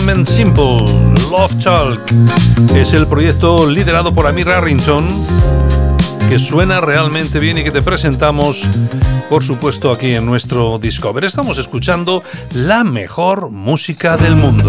Plain and Simple, Love Talk. Es el proyecto liderado por Amir Harrington, que suena realmente bien y que te presentamos, por supuesto, aquí en nuestro Discover. Estamos escuchando la mejor música del mundo.